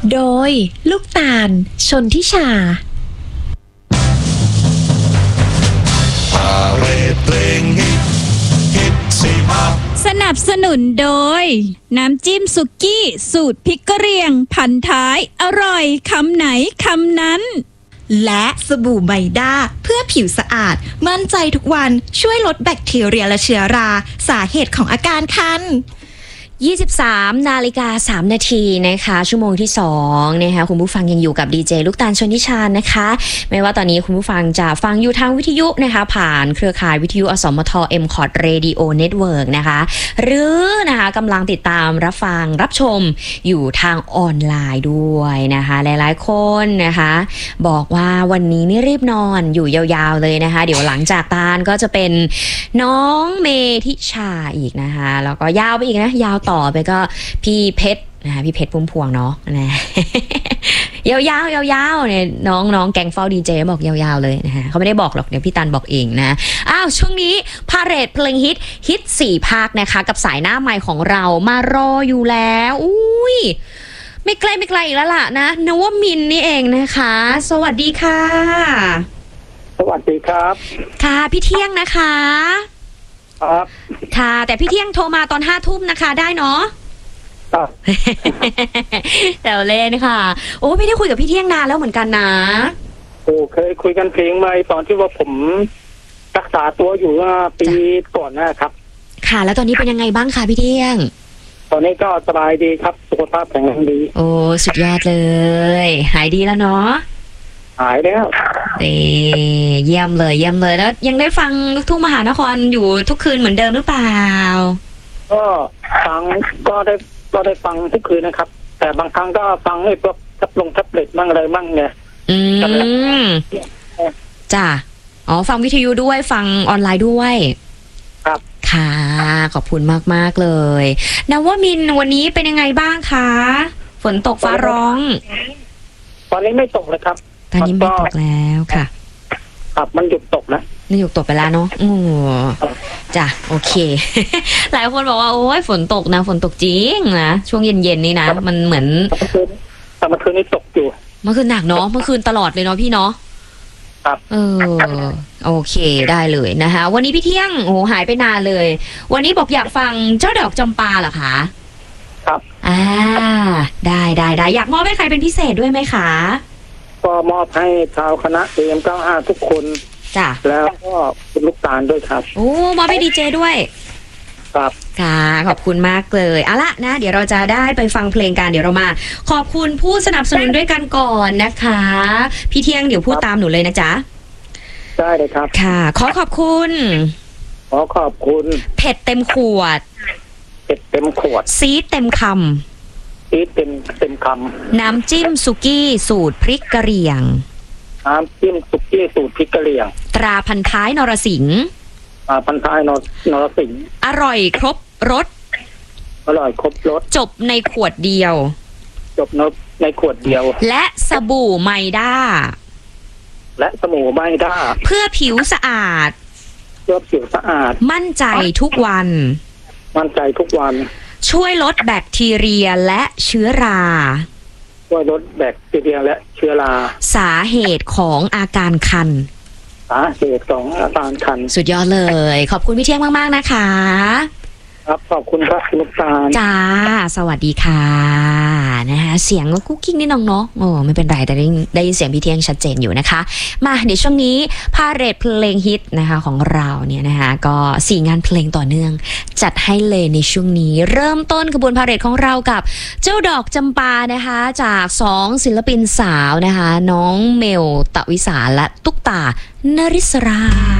โดยลูกตาลชนทิชาสนับสนุนโดยน้ำจิ้มสุกี้สูตรพริกกะเหรี่ยงพันท้ายอร่อยคำไหนคำนั้นและสบู่ไมด้าเพื่อผิวสะอาดมั่นใจทุกวันช่วยลดแบคทีเรียและเชื้อราสาเหตุของอาการคัน 23:03 นาทีนะคะชั่วโมงที่2นะคะคุณผู้ฟังยังอยู่กับดีเจลูกตาลชนทิชานะคะไม่ว่าตอนนี้คุณผู้ฟังจะฟังอยู่ทางวิทยุนะคะผ่านเครือข่ายวิทยุอสมท MCOT Radio Network นะคะหรือนะคะกำลังติดตามรับฟังรับชมอยู่ทางออนไลน์ด้วยนะคะหลายๆคนนะคะบอกว่าวันนี้นี่รีบนอนอยู่ยาวๆเลยนะคะเดี๋ยวหลังจากตาลก็จะเป็นน้องเมธิชาอีกนะคะแล้วก็ยาวไปอีกนะยาวต่อไปก็พี่เพชรนะคะพี่เพชรพุ่มพวงเนาะนะ ยาวๆเนี่ยน้องแกงเฝ้าดีเจบอกยาวๆเลยนะคะเขาไม่ได้บอกหรอกเดี๋ยวพี่ตันบอกเองนะช่วงนี้พาเรดเพลงฮิต4 ภาคนะคะกับสายหน้าใหม่ของเรามารออยู่แล้วอุ้ยไม่ไกลอีกแล้วล่ะนะนวมินทร์นี่เองนะคะสวัสดีค่ะสวัสดีครับค่ะพี่เที่ยงนะคะครับค่ะแต่พี่เที่ยงโทรมาตอน 5 ทุ่มนะคะได้เนาะครับแต่เล่นค่ะโอ้ไม่ได้คุยกับพี่เที่ยงนานแล้วเหมือนกันนะโอ้เคยคุยกันเพลงไหมตอนที่ว่าผมรักษาตัวอยู่ปีก่อนนะครับค่ะแล้วตอนนี้เป็นยังไงบ้างคะพี่เที่ยงตอนนี้ก็สบายดีครับสุขภาพแข็งแรงดีโอ้สุดยอดเลยหายดีแล้วเนาะหายแล้วเยี่ยมเลยแล้วยังได้ฟังลูกทุ่งมหานครอยู่ทุกคืนเหมือนเดิมหรือเปล่าก็ฟังก็ได้ฟังทุกคืนนะครับแต่บางครั้งก็ฟังไอ้พวกแท็บเล็ตบ้างอะไรบ้างเนี่ยจ้ะฟังวิทยุด้วยฟังออนไลน์ด้วยครับค่ะขอบคุณมากๆเลยนวมินทร์วันนี้เป็นยังไงบ้างคะฝนตกฟ้าร้องตอนนี้ไม่ตกเลยครับตอนนี้ไม่ตกแล้วค่ะครับมันหยุดตกแล้วมันหยุดตกไปแล้วเนาะจ้ะโอเค หลายคนบอกว่าโอ้ยฝนตกนะฝนตกจริงนะช่วงเย็นๆนี่นะมันเหมือนแต่เมื่อคืนนี้ตกอยู่เมื่อคืนหนักเนาะเมื่อคืนตลอดเลยเนาะพี่เนาะครับโอเคได้เลยนะคะวันนี้พี่เที่ยงโอ้หายไปนานเลยวันนี้บอกอยากฟังเจ้าดอกจำปาเหรอคะครับได้อยากมอบให้ใครเป็นพิเศษด้วยไหมคะก็มอบให้ชาวคณะAM95ทุกคนจ้ะแล้วก็คุณลูกตาลด้วยครับโอ้มอบให้ดีเจด้วยครับค่ะขอบคุณมากเลยเอาละนะเดี๋ยวเราจะได้ไปฟังเพลงกันเดี๋ยวเรามาขอบคุณผู้สนับสนุนด้วยกันก่อนนะคะพี่เที่ยงเดี๋ยวพูดตามหนูเลยนะจ๊ะได้เลยครับค่ะขอบคุณเผ็ดเต็มขวดซีดเต็มคำน้ำจิ้มสุกี้สูตรพริกกะเหรี่ยงตราพันท้ายนรสิงห์อร่อยครบรสจบในขวดเดียวและสบู่ไมด้าเพื่อผิวสะอาดมั่นใจทุกวันช่วยลดแบคทีเรียและเชื้อราสาเหตุของอาการคันสุดยอดเลยขอบคุณพี่เที่ยงมากๆนะคะครับขอบคุณครับคุณลูกตาลจ้าสวัสดีค่ะนะคะเสียงกุ๊กกิ๊กนิดน้องเนาะไม่เป็นไรแต่ได้ยินเสียงพี่เที่ยงชัดเจนอยู่นะคะมาเดี๋ยวช่วงนี้พาเรดเพลงฮิตนะคะของเราเนี่ยนะคะก็4 งานเพลงต่อเนื่องจัดให้เลยในช่วงนี้เริ่มต้นขบวนพาเรดของเรากับเจ้าดอกจำปานะคะจาก2 ศิลปินสาวนะคะน้องเมลตะวิสาและตุ๊กตานริศรา